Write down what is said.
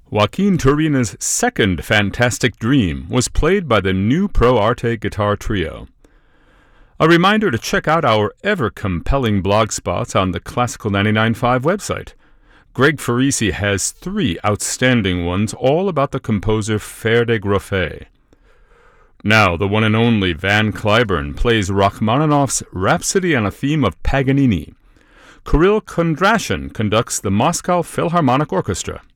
Joaquin Turina's second Fantastic Dream was played by the new Pro Arte Guitar Trio. A reminder to check out our ever-compelling blog spots on the Classical 99.5 website. Greg Farisi has 3 outstanding ones all about the composer Ferde Grofe. Now, the one and only Van Cliburn plays Rachmaninoff's Rhapsody on a theme of Paganini. Kirill Kondrashin conducts the Moscow Philharmonic Orchestra.